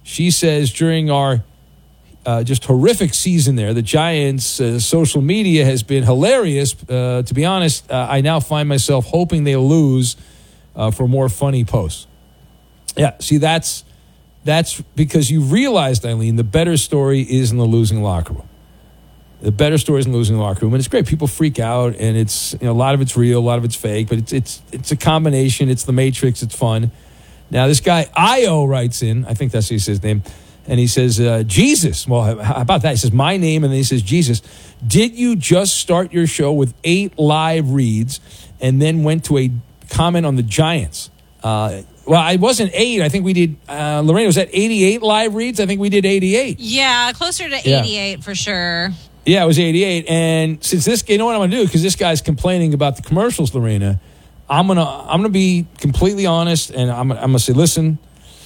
She says during our just horrific season there, the Giants' social media has been hilarious. To be honest, I now find myself hoping they'll lose for more funny posts. Yeah, see, that's because you realized, Eileen, the better story is in the losing locker room. The better story is in the losing locker room, and it's great. People freak out, and it's a lot of it's real, a lot of it's fake, but it's a combination. It's the Matrix. It's fun. Now, this guy Io writes in. I think that's his name. And he says, Jesus. Well, how about that? He says, my name, and then he says, Jesus. Did you just start your show with 8 live reads and then went to a comment on the Giants? Well, I wasn't 8. I think we did, Lorena, was that 88 live reads? I think we did 88. Yeah, closer to 88 for sure. Yeah, it was 88. And since this, you know what I'm going to do? Because this guy's complaining about the commercials, Lorena, I'm gonna be completely honest, and I'm gonna say, listen,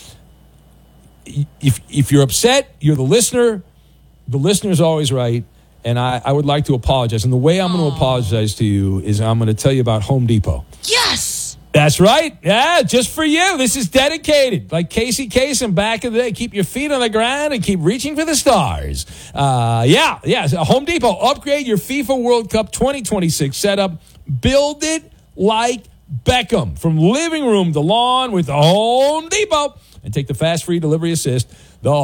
if you're upset, you're the listener. The listener's always right, and I would like to apologize. And the way I'm going to apologize to you is I'm going to tell you about Home Depot. Yes! That's right. Yeah, just for you. This is dedicated. Like Casey Kasem back in the day. Keep your feet on the ground and keep reaching for the stars. So Home Depot. Upgrade your FIFA World Cup 2026 setup. Build it like Beckham. From living room to lawn with the Home Depot. And take the fast free delivery assist. The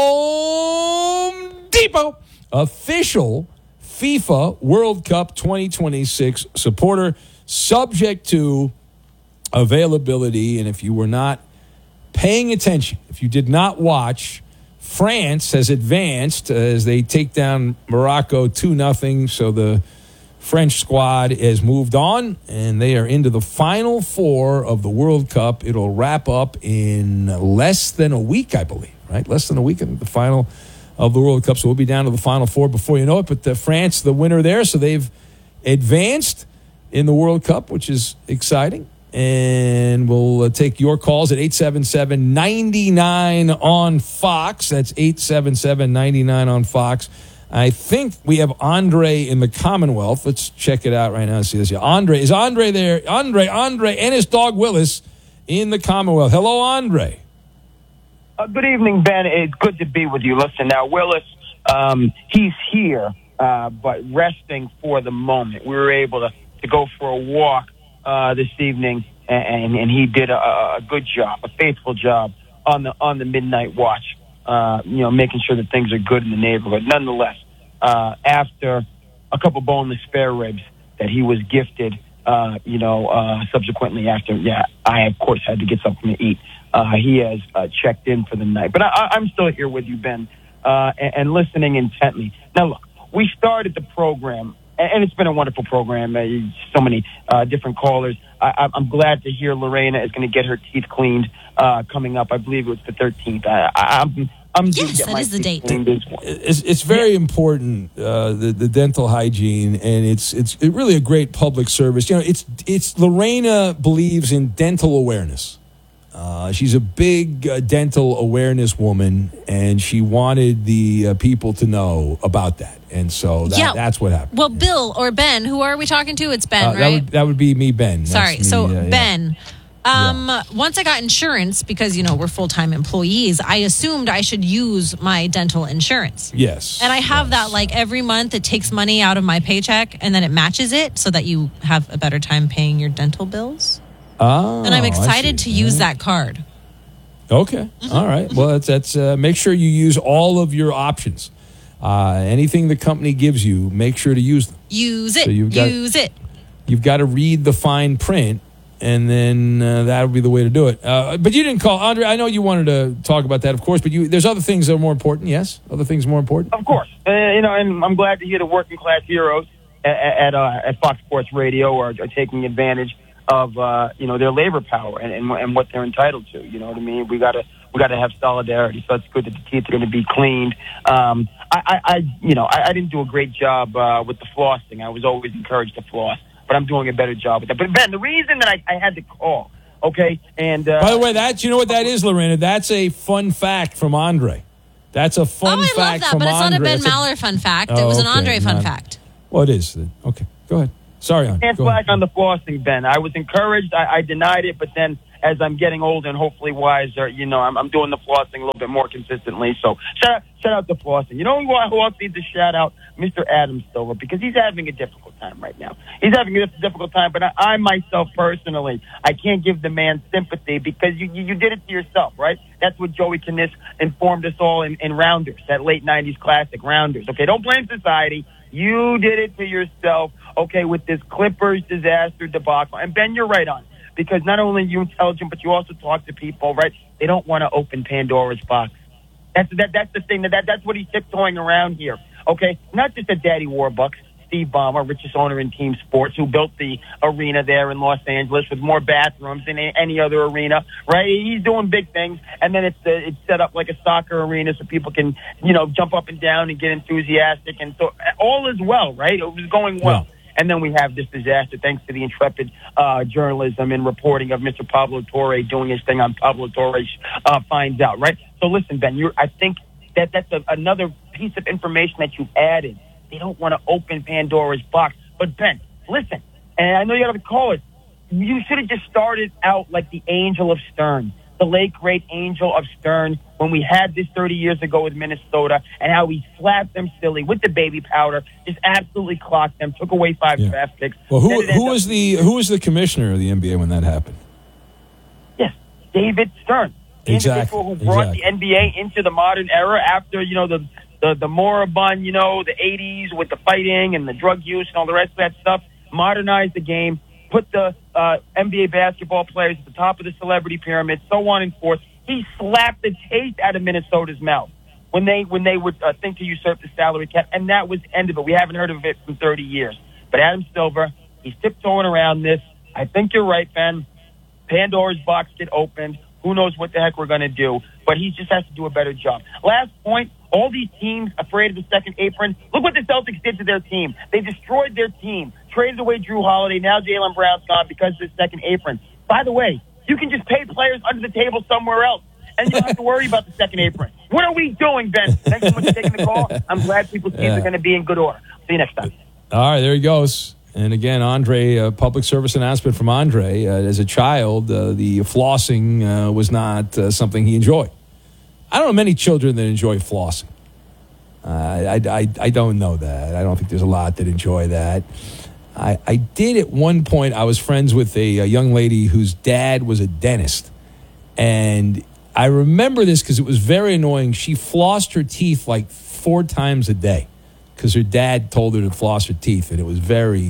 Home Depot official FIFA World Cup 2026 supporter, subject to availability. And if you were not paying attention, if you did not watch, France has advanced as they take down Morocco 2-0. So the French squad has moved on, and they are into the Final Four of the World Cup. It'll wrap up in less than a week, I believe, right? Less than a week, the final of the World Cup. So we'll be down to the Final Four before you know it. But France, the winner there, so they've advanced in the World Cup, which is exciting. And we'll take your calls at 877-99 on Fox. That's 877-99 on Fox. I think we have Andre in the Commonwealth. Let's check it out right now and see this. Yeah, is Andre there? Andre, and his dog Willis in the Commonwealth. Hello, Andre. Good evening, Ben. It's good to be with you. Listen, now, Willis, he's here, but resting for the moment. We were able to go for a walk this evening, and he did a good job, a faithful job on the midnight watch. Making sure that things are good in the neighborhood. Nonetheless, after a couple boneless spare ribs that he was gifted, subsequently after, I, of course, had to get something to eat. He has checked in for the night. But I'm still here with you, Ben, and listening intently. Now, look, we started the program, and it's been a wonderful program. So many different callers. I'm glad to hear Lorena is going to get her teeth cleaned coming up. I believe it was the 13th. I'm yes, that is the date. It's very important, the dental hygiene, and it's really a great public service. It's Lorena believes in dental awareness. She's a big dental awareness woman, and she wanted the people to know about that. And so that's what happened. Well, Bill or Ben, who are we talking to? It's Ben, right? That would be me, Ben. Sorry. Ben, once I got insurance, because, we're full-time employees, I assumed I should use my dental insurance. Yes. And I have that, every month it takes money out of my paycheck, and then it matches it so that you have a better time paying your dental bills. Oh, and I'm excited to use that card. Okay. Mm-hmm. All right. Well, that's make sure you use all of your options. Anything the company gives you, make sure to use them. Use it. So use it. You've got to read the fine print, and then that'll be the way to do it. But you didn't call, Andre. I know you wanted to talk about that, of course, but there's other things that are more important. Yes, other things more important. Of course. And I'm glad to hear the working class heroes at Fox Sports Radio are taking advantage of their labor power and what they're entitled to. You know what I mean? We gotta have solidarity. So it's good that the teeth are going to be cleaned. I didn't do a great job with the flossing. I was always encouraged to floss, but I'm doing a better job with that. But Ben, the reason that I had to call, okay, and by the way, you know what that is, Lorena? That's a fun fact from Andre. That's a fun fact from Andre. I love that, but it's not a Ben Maller fun fact. It was an Andre fun fact. Well, it is. Okay, go ahead. Sorry, Andre. Can't flag on the flossing, Ben. I was encouraged. I denied it, but then as I'm getting older and hopefully wiser, I'm doing the flossing a little bit more consistently. So shout out to flossing. You know who else needs a shout out? Mr. Adam Silver, because he's having a difficult time right now. He's having a difficult time, but I myself personally, I can't give the man sympathy because you did it to yourself, right? That's what Joey Kniss informed us all in Rounders, that late 90s classic Rounders. Okay, don't blame society. You did it to yourself, okay, with this Clippers disaster debacle. And Ben, you're right on, because not only are you intelligent, but you also talk to people, right? They don't want to open Pandora's box. That's the thing. That's what he's tiptoeing around here. Okay, not just a Daddy Warbucks, Steve Ballmer, richest owner in team sports, who built the arena there in Los Angeles with more bathrooms than any other arena, right? He's doing big things, and then it's set up like a soccer arena so people can, jump up and down and get enthusiastic, and so all is well, right? It was going well. Yeah. And then we have this disaster thanks to the intrepid journalism and reporting of Mr. Pablo Torre doing his thing on Pablo Torre Finds Out, right? So listen, Ben, I think that's another piece of information that you've added. They don't want to open Pandora's box. But Ben, listen, and I know you got to call it. You should have just started out like the Angel of Stern, the late great Angel of Stern, when we had this 30 years ago with Minnesota, and how he slapped them silly with the baby powder, just absolutely clocked them, took away 5 draft picks. Well, who was the commissioner of the NBA when that happened? Yes, David Stern. The individual who brought the NBA into the modern era after, the moribund, the 80s with the fighting and the drug use and all the rest of that stuff, modernized the game, put the NBA basketball players at the top of the celebrity pyramid, so on and forth. He slapped the taste out of Minnesota's mouth when they would think to usurp the salary cap, and that was the end of it. We haven't heard of it for 30 years. But Adam Silver, he's tiptoeing around this. I think you're right, Ben. Pandora's box get opened. Who knows what the heck we're going to do? But he just has to do a better job. Last point, all these teams afraid of the second apron. Look what the Celtics did to their team. They destroyed their team, traded away Drew Holiday. Now Jaylen Brown's gone because of the second apron. By the way, you can just pay players under the table somewhere else, and you don't have to worry about the second apron. What are we doing, Ben? Thanks so much for taking the call. I'm glad people's teams are going to be in good order. See you next time. All right, there he goes. And again, Andre, public service announcement from Andre. As a child, the flossing was not something he enjoyed. I don't know many children that enjoy flossing. I don't know that. I don't think there's a lot that enjoy that. I did at one point. I was friends with a young lady whose dad was a dentist. And I remember this because it was very annoying. She flossed her teeth like 4 times a day because her dad told her to floss her teeth. And it was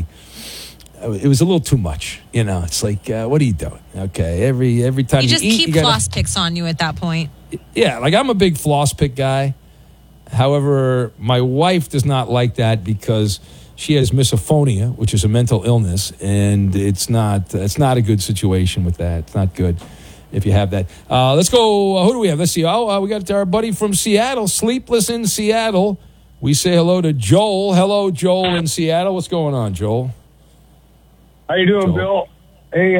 it was a little too much. It's like, what are you doing? Okay, every time you just eat, keep floss picks on you at that point. Yeah, like I'm a big floss pick guy. However, my wife does not like that because she has misophonia, which is a mental illness, and it's not a good situation with that. It's not good if you have that. Let's go. Who do we have? Let's see. We got our buddy from Seattle, Sleepless in Seattle. We say hello to Joel. Hello, Joel in Seattle. What's going on, Joel? How you doing, Joel? Hey,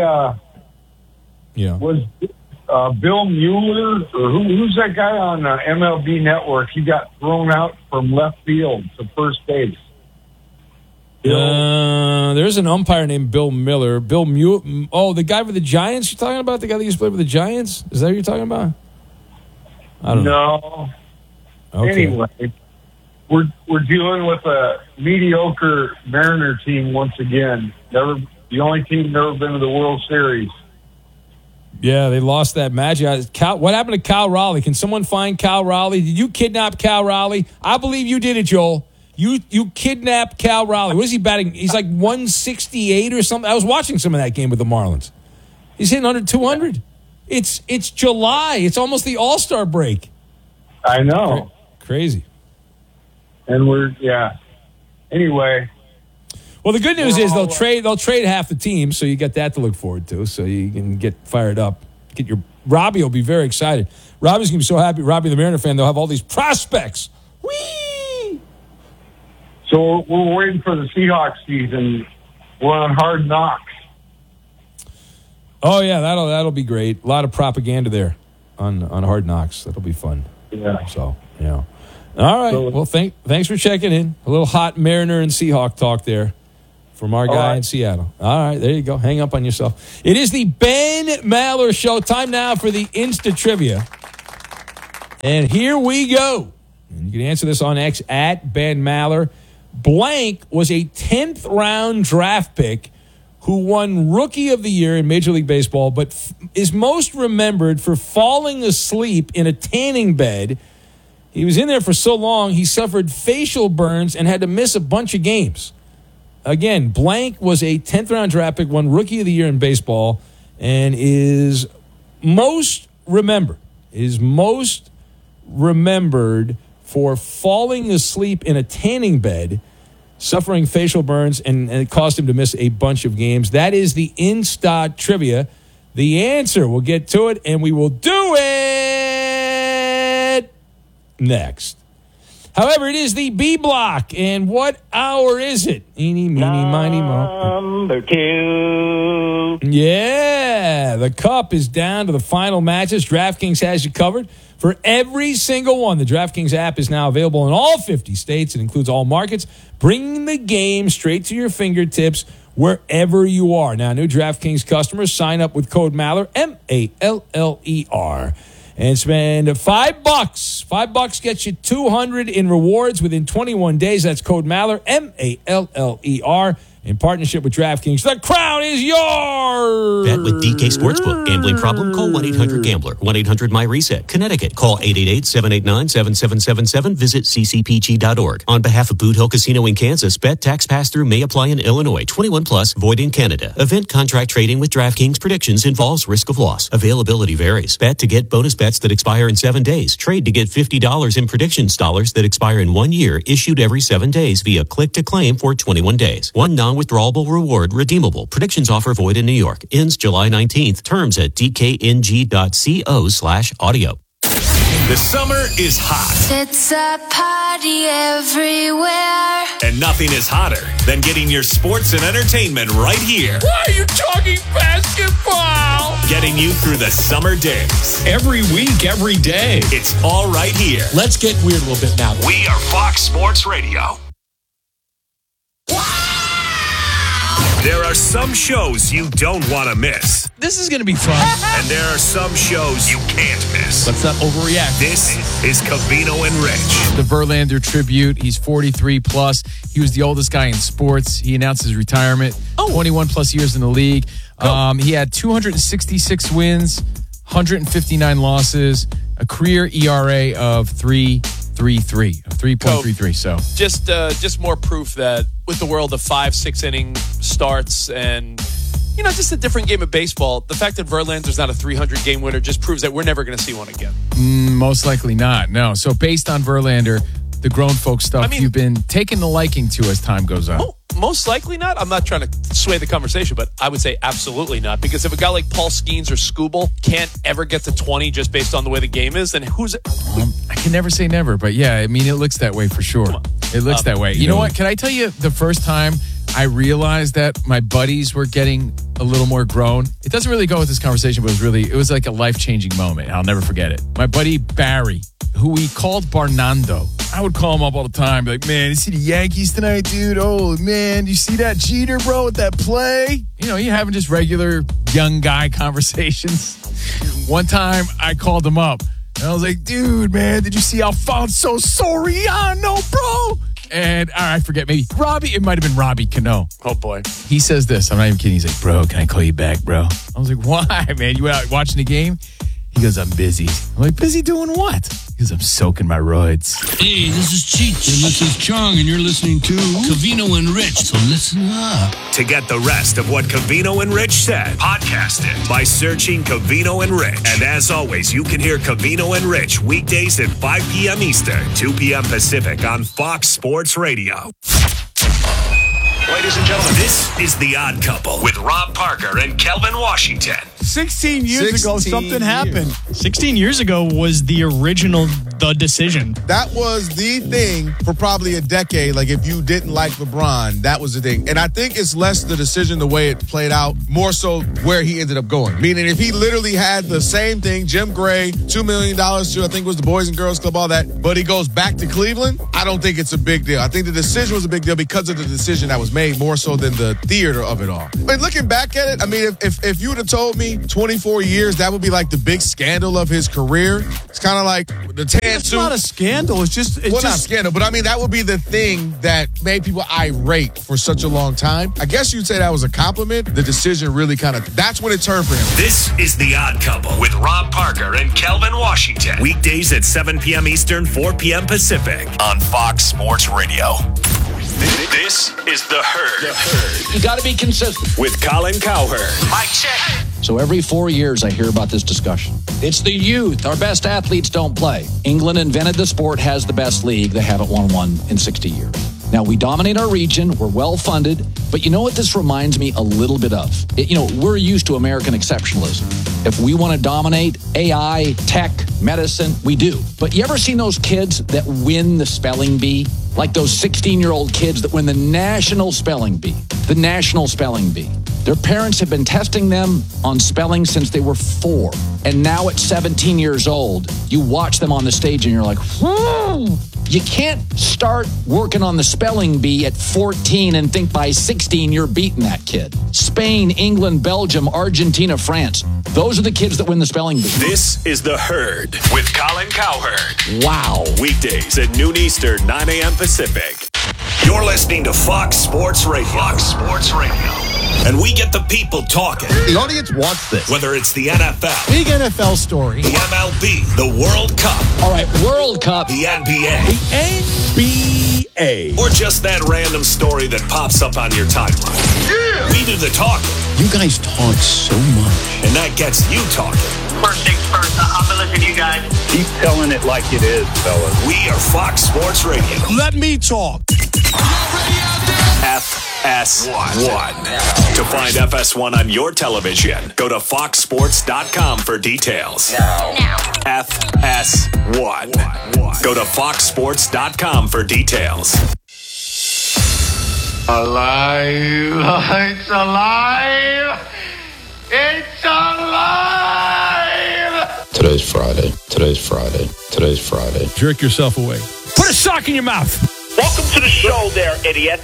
was Bill Mueller, or who's that guy on MLB Network? He got thrown out from left field to first base. There's an umpire named Bill Miller. The guy for the Giants you're talking about? The guy that used to play for the Giants? Is that what you're talking about? I don't know. Okay. Anyway, we're dealing with a mediocre Mariner team once again. The only team never been to the World Series. Yeah, they lost that magic. What happened to Cal Raleigh? Can someone find Cal Raleigh? Did you kidnap Cal Raleigh? I believe you did it, Joel. You kidnapped Cal Raleigh. What is he batting? He's like 168 or something. I was watching some of that game with the Marlins. He's hitting under 200. It's July. It's almost the All-Star break. I know. Crazy. And anyway. Well, the good news is they'll trade half the team, so you got that to look forward to. So you can get fired up. Robbie will be very excited. Robbie's gonna be so happy. Robbie, the Mariner fan, they'll have all these prospects. Whee! So we're waiting for the Seahawks season. We're on Hard Knocks. Oh yeah, that'll be great. A lot of propaganda there on Hard Knocks. That'll be fun. Yeah. So all right. Well, thanks for checking in. A little hot Mariner and Seahawk talk there. from our guy in Seattle. All right, there you go. Hang up on yourself. It is the Ben Maller Show. Time now for the Insta Trivia. And here we go. You can answer this on X at Ben Maller. Blank was a 10th round draft pick who won Rookie of the Year in Major League Baseball, but is most remembered for falling asleep in a tanning bed. He was in there for so long, he suffered facial burns and had to miss a bunch of games. Again, Blank was a 10th round draft pick, won Rookie of the Year in baseball, and is most remembered for falling asleep in a tanning bed, suffering facial burns, and it caused him to miss a bunch of games. That is the Insta Trivia. The answer, we'll get to it, and we will do it next. However, it is the B block, and what hour is it? Eeny, meeny, miny, mo. Number 2. Yeah, the cup is down to the final matches. DraftKings has you covered for every single one. The DraftKings app is now available in all 50 states. It includes all markets, bringing the game straight to your fingertips wherever you are. Now, new DraftKings customers sign up with code Maller, MALLER, and spend $5. $5 gets you $200 in rewards within 21 days. That's code Maller, MALLER. In partnership with DraftKings, the crown is yours. Bet with DK Sportsbook. Gambling problem? Call 1-800-GAMBLER. 1-800-MY-RESET. Connecticut. Call 888-789-7777. Visit ccpg.org. On behalf of Boot Hill Casino in Kansas, bet tax pass-through may apply in Illinois. 21 plus, void in Canada. Event contract trading with DraftKings predictions involves risk of loss. Availability varies. Bet to get bonus bets that expire in 7 days. Trade to get $50 in predictions dollars that expire in 1 year, issued every 7 days via click to claim for 21 days. One non-withdrawable reward redeemable. Predictions offer void in New York. Ends July 19th. Terms at dkng.co/audio. The summer is hot. It's a party everywhere. And nothing is hotter than getting your sports and entertainment right here. Why are you talking basketball? Getting you through the summer days. Every week, every day. It's all right here. Let's get weird a little bit now. We are Fox Sports Radio. There are some shows you don't want to miss. This is going to be fun. And there are some shows you can't miss. Let's not overreact. This is Covino and Rich. The Verlander tribute. He's 43 plus. He was the oldest guy in sports. He announced his retirement. 21 plus years in the league. He had 266 wins, 159 losses, a career ERA of 3.33. So just more proof that with the world of 5-6 inning starts and just a different game of baseball, the fact that Verlander's not a 300 game winner just proves that we're never going to see one again. Most likely not. No. So based on Verlander, the grown folk stuff, you've been taking the liking to as time goes on. Most likely not. I'm not trying to sway the conversation, but I would say absolutely not. Because if a guy like Paul Skeens or Skubal can't ever get to 20 just based on the way the game is, then who's it? I can never say never, but yeah, it looks that way for sure. It looks that way. You know what? Can I tell you the first time I realized that my buddies were getting a little more grown? It doesn't really go with this conversation, but it was like a life-changing moment. I'll never forget it. My buddy Barry, who we called Barnando. I would call him up all the time, be like, man, you see the Yankees tonight, dude? Oh, man, you see that Jeter, bro, with that play? You're having just regular young guy conversations. One time, I called him up, and I was like, dude, man, did you see Alfonso Soriano, bro? And I forget, maybe Robbie, it might have been Robbie Cano. Oh, boy. He says this, I'm not even kidding. He's like, bro, can I call you back, bro? I was like, why, man? You out watching the game? He goes, I'm busy. I'm like, busy doing what? He goes, I'm soaking my roids. Hey, this is Cheech, and this is Chong, and you're listening to Covino and Rich, so listen up. To get the rest of what Covino and Rich said, podcast it by searching Covino and Rich. And as always, you can hear Covino and Rich weekdays at 5 p.m. Eastern, 2 p.m. Pacific on Fox Sports Radio. Ladies and gentlemen, this is The Odd Couple with Rob Parker and Kelvin Washington. 16 years ago, something happened. 16 years ago was the original the decision. That was the thing for probably a decade. Like, if you didn't like LeBron, that was the thing. And I think it's less the decision, the way it played out, more so where he ended up going. Meaning, if he literally had the same thing, Jim Gray, $2 million to, I think it was the Boys and Girls Club, all that, but he goes back to Cleveland, I don't think it's a big deal. I think the decision was a big deal because of the decision that was made, more so than the theater of it all. But looking back at it, I mean, if you would have told me 24 years, that would be like the big scandal of his career. It's kind of like the tan It's suit. not a scandal. It's just Not a scandal, but I mean, that would be the thing that made people irate for such a long time. I guess you'd say that was a compliment. The decision really that's when it turned for him. This is The Odd Couple with Rob Parker and Kelvin Washington. Weekdays at 7 p.m. Eastern, 4 p.m. Pacific on Fox Sports Radio. This is The Herd. You got to be consistent. With Colin Cowherd. Mic check. So every 4 years I hear about this discussion. It's the youth. Our best athletes don't play. England invented the sport, has the best league. They haven't won one in 60 years. Now, we dominate our region. We're well-funded. But you know what this reminds me a little bit of? We're used to American exceptionalism. If we want to dominate AI, tech, medicine, we do. But you ever seen those kids that win the spelling bee? Like those 16-year-old kids that win the national spelling bee. The national spelling bee. Their parents have been testing them on spelling since they were 4. And now at 17 years old, you watch them on the stage and you're like, You can't start working on the spelling bee at 14 and think by 16 you're beating that kid. Spain, England, Belgium, Argentina, France. Those are the kids that win the spelling bee. This is The Herd with Colin Cowherd. Wow. Weekdays at noon Eastern, 9 a.m. Pacific. You're listening to Fox Sports Radio. Fox Sports Radio. And we get the people talking. The audience wants this. Whether it's the NFL, Big NFL story. the MLB, the World Cup, All right, World Cup. the NBA, NBA. or just that random story that pops up on your timeline. Yeah! We do the talking. You guys talk so much. And that gets you talking. First things first, I've been listening to you guys. Keep telling it like it is, fellas. We are Fox Sports Radio. Let me talk. FS1. To find FS1 on your television, go to foxsports.com for details. Now. FS1. Go to foxsports.com for details. Alive! It's alive! It's alive! Today's Friday. Today's Friday. Today's Friday. Jerk yourself away. Put a sock in your mouth. Welcome to the show there, idiot.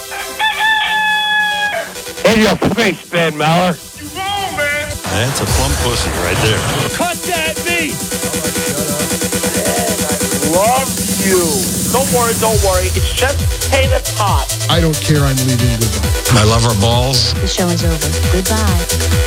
In your face, Ben Maller. You wrong, man. That's a plump pussy right there. Cut that meat. Love you. Don't worry. It's just potato tot. I don't care. I'm leaving. Goodbye. I love her balls. The show is over. Goodbye.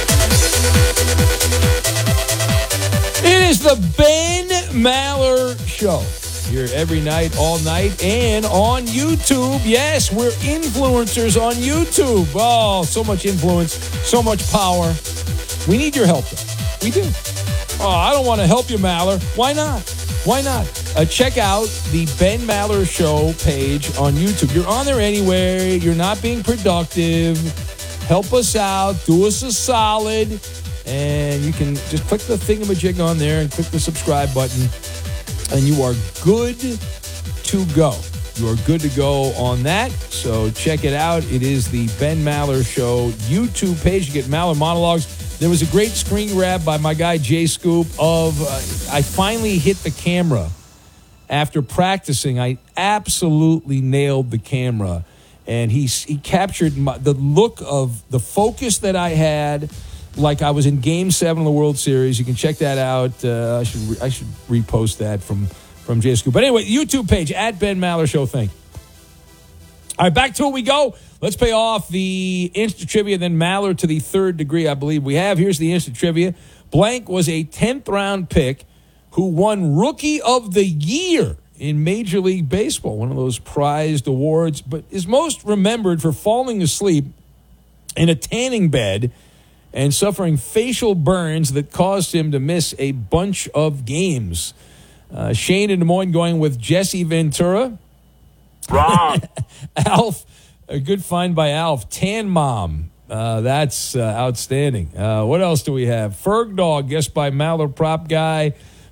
It is the Ben Maller Show. Here every night, all night, and on YouTube. Yes, we're influencers on YouTube. Oh, so much influence, so much power. We need your help, though. We do. Oh, I don't want to help you, Maller. Why not? Why not? Check out the Ben Maller Show page on YouTube. You're on there anyway. You're not being productive. Help us out. Do us a solid. And you can just click the thingamajig on there and click the subscribe button. And you are good to go. You are good to go on that. So check it out. It is the Ben Maller Show YouTube page. You get Maller monologues. There was a great screen grab by my guy Jay Scoop of I finally hit the camera. After practicing, I absolutely nailed the camera. And he captured the look of the focus that I had, like I was in Game 7 of the World Series. You can check that out. I should repost that from Jay Scoop. But anyway, YouTube page, at Ben Maller Show. Thank you. All right, back to it we go. Let's pay off the instant trivia, then Maller to the third degree, I believe we have. Here's the instant trivia. Blank was a 10th round pick who won Rookie of the Year in Major League Baseball, one of those prized awards, but is most remembered for falling asleep in a tanning bed and suffering facial burns that caused him to miss a bunch of games. Shane in Des Moines going with Jesse Ventura. Wrong. Alf, a good find by Alf. Tan Mom. That's outstanding. What else do we have? Ferg Dog, guessed by Maller Prop Guy.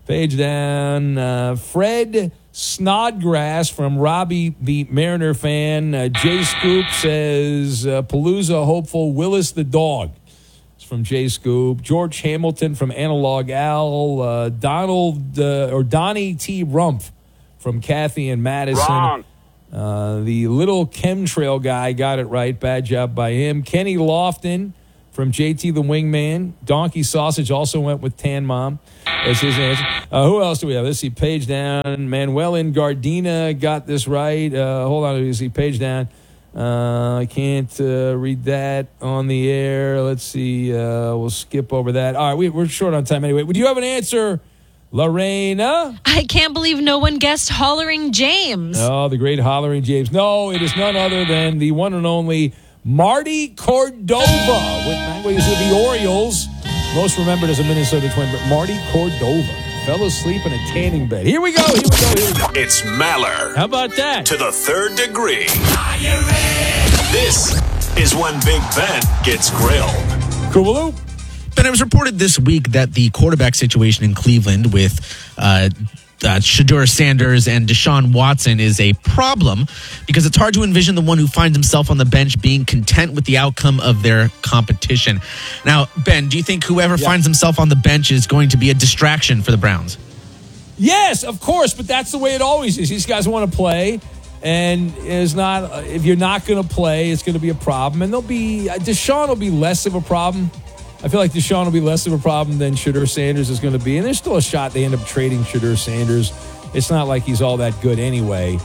Page down. Fred Snodgrass from Robbie the Mariner fan. Jay Scoop says Palooza hopeful Willis the dog. It's from Jay Scoop. George Hamilton from Analog Al. Donnie T. Rumpf from Kathy and Madison. Wrong. The little chemtrail guy got it right. Bad job by him. Kenny Lofton from JT the Wingman. Donkey Sausage also went with Tan Mom. That's his answer. Who else do we have? Let's see. Page down. Manuel in Gardena got this right. Hold on. Let's see. Page down. I can't read that on the air. Let's see. We'll skip over that. All right. We're short on time anyway. Would you have an answer, Lorena? I can't believe no one guessed Hollering James. Oh, the great Hollering James. No, it is none other than the one and only Marty Cordova with the Orioles. Most remembered as a Minnesota Twin, but Marty Cordova fell asleep in a tanning bed. Here we go. It's Maller. How about that? To the third degree. This is when Big Ben gets grilled. Cooloo. Ben, it was reported this week that the quarterback situation in Cleveland with Shedeur Sanders and Deshaun Watson is a problem because it's hard to envision the one who finds himself on the bench being content with the outcome of their competition. Now, Ben, do you think whoever finds himself on the bench is going to be a distraction for the Browns? Yes, of course, but that's the way it always is. These guys want to play, and if you're not going to play, it's going to be a problem. And Deshaun will be less of a problem. I feel like Deshaun will be less of a problem than Shedeur Sanders is going to be. And there's still a shot they end up trading Shedeur Sanders. It's not like he's all that good anyway.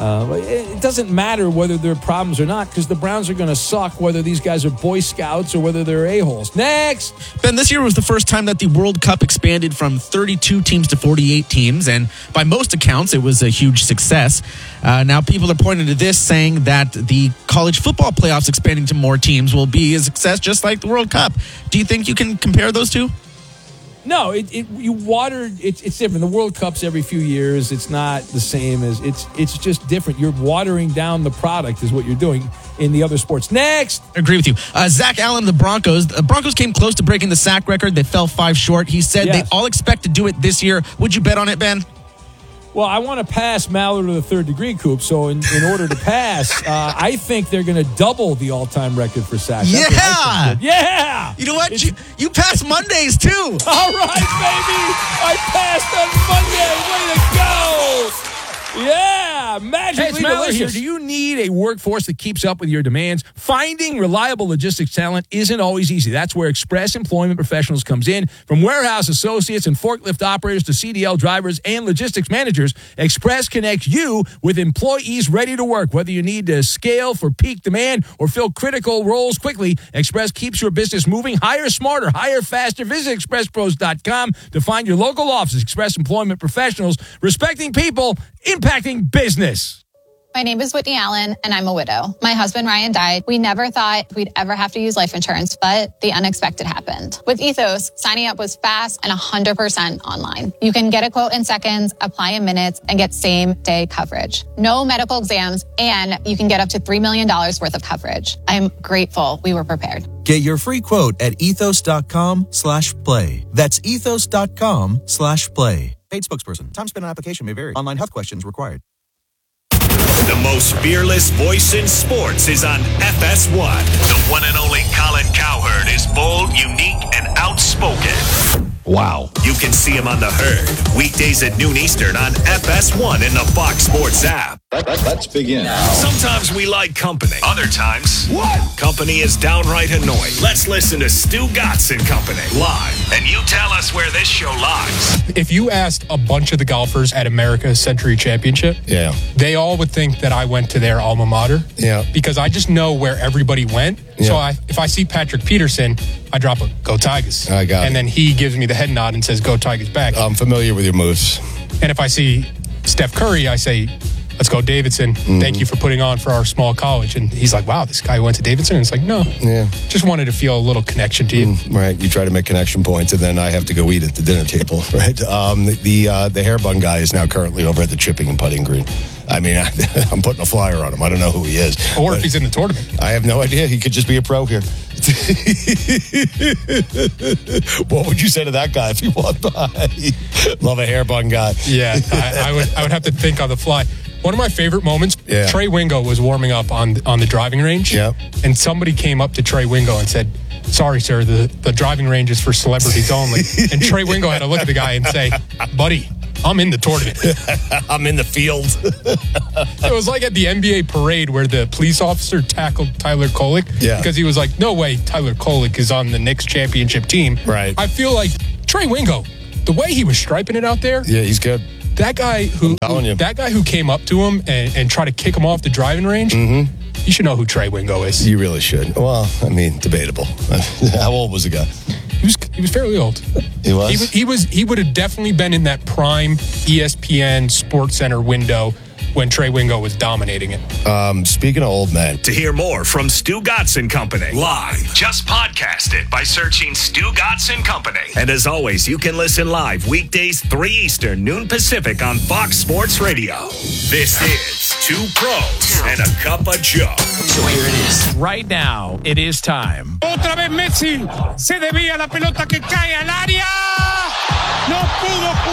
It doesn't matter whether there are problems or not because the Browns are going to suck whether these guys are Boy Scouts or whether they're a-holes. Next! Ben, this year was the first time that the World Cup expanded from 32 teams to 48 teams, and by most accounts, it was a huge success. Now, people are pointing to this, saying that the college football playoffs expanding to more teams will be a success just like the World Cup. Do you think you can compare those two? No, it's different. The World Cup's every few years. It's not the same as it's just different. You're watering down the product is what you're doing in the other sports. Next. Agree with you. Zach Allen, the Broncos. The Broncos came close to breaking the sack record. They fell 5 short. He said they all expect to do it this year. Would you bet on it, Ben? Well, I want to pass Maller to the third degree, Coop. So in order to pass, I think they're going to double the all-time record for sacks. Yeah! You know what? You pass Mondays, too. All right, baby. I passed on Monday. Way to go. Yeah, magically delicious. Here. Do you need a workforce that keeps up with your demands? Finding reliable logistics talent isn't always easy. That's where Express Employment Professionals comes in. From warehouse associates and forklift operators to CDL drivers and logistics managers, Express connects you with employees ready to work. Whether you need to scale for peak demand or fill critical roles quickly, Express keeps your business moving. Hire smarter, hire faster. Visit expresspros.com to find your local office. Express Employment Professionals, respecting people, impacting business. My name is Whitney Allen, and I'm a widow. My husband, Ryan, died. We never thought we'd ever have to use life insurance, but the unexpected happened. With Ethos, signing up was fast and 100% online. You can get a quote in seconds, apply in minutes, and get same-day coverage. No medical exams, and you can get up to $3 million worth of coverage. I'm grateful we were prepared. Get your free quote at ethos.com/play. That's ethos.com/play. Paid spokesperson. Time spent on application may vary. Online health questions required. The most fearless voice in sports is on FS1. The one and only Colin Cowherd is bold, unique, and outspoken. Wow. You can see him on The Herd, weekdays at noon Eastern on FS1 and the Fox Sports app. Let's begin. Sometimes we like company. Other times, company is downright annoying. Let's listen to Stu Gatz and Company live, and you tell us where this show lies. If you asked a bunch of the golfers at America's Century Championship, they all would think that I went to their alma mater. Because I just know where everybody went. So if I see Patrick Peterson, I drop a "Go Tigers." I got it. And then he gives me the head nod and says "Go Tigers" back. I'm familiar with your moves. And if I see Steph Curry, I say let's go Davidson. Thank you for putting on for our small college. And he's like, wow, this guy went to Davidson? And it's like, no. Yeah. Just wanted to feel a little connection to you. Right. You try to make connection points, and then I have to go eat at the dinner table, right? The hair bun guy is now currently over at the chipping and putting green. I mean, I'm putting a flyer on him. I don't know who he is. Or if he's in the tournament. I have no idea. He could just be a pro here. What would you say to that guy if he walked by? Love a hair bun guy. Yeah, I would have to think on the fly. One of my favorite moments, Yeah. Trey Wingo was warming up on the driving range. Yep. And somebody came up to Trey Wingo and said, sorry, sir, the driving range is for celebrities only. And Trey Wingo had to look at the guy and say, buddy, I'm in the tournament. I'm in the field. It was like at the NBA parade where the police officer tackled Tyler Kolek because he was like, no way Tyler Kolek is on the Knicks championship team. Right. I feel like Trey Wingo, the way he was striping it out there. Yeah, he's good. That guy who came up to him and tried to kick him off the driving range, you should know who Trey Wingo is. You really should. Well, I mean, debatable. How old was the guy? He was fairly old. He was? He would have definitely been in that prime ESPN Sports Center window when Trey Wingo was dominating it. Speaking of old men. To hear more from Stu Gotts & Company live, just podcast it by searching Stu Gotts & Company. And as always, you can listen live weekdays 3 Eastern, noon Pacific on Fox Sports Radio. This is Two Pros and a Cup of Joe. So here it is. Right now, it is time. Otra vez Messi. Se desvía la pelota que cae al área. No pudo.